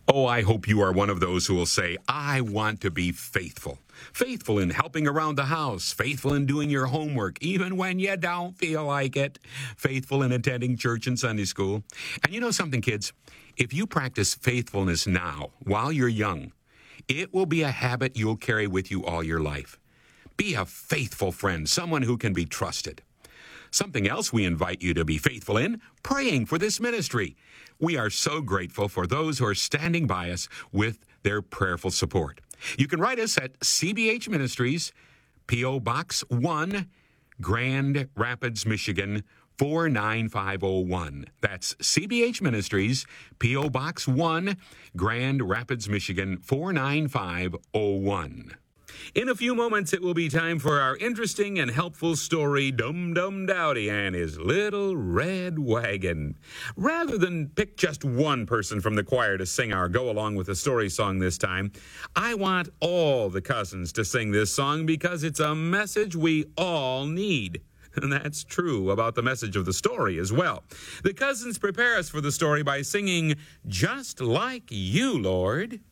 Oh, I hope you are one of those who will say, I want to be faithful. Faithful in helping around the house, faithful in doing your homework, even when you don't feel like it, faithful in attending church and Sunday school. And you know something, kids? If you practice faithfulness now, while you're young, it will be a habit you'll carry with you all your life. Be a faithful friend, someone who can be trusted. Something else we invite you to be faithful in, praying for this ministry. We are so grateful for those who are standing by us with their prayerful support. You can write us at CBH Ministries, P.O. Box 1, Grand Rapids, Michigan, 49501. That's CBH Ministries, P.O. Box 1, Grand Rapids, Michigan, 49501. In a few moments, it will be time for our interesting and helpful story, Dum Dum Dowdy and his Little Red Wagon. Rather than pick just one person from the choir to sing our go-along with the story song this time, I want all the cousins to sing this song because it's a message we all need. And that's true about the message of the story as well. The cousins prepare us for the story by singing, Just Like You, Lord.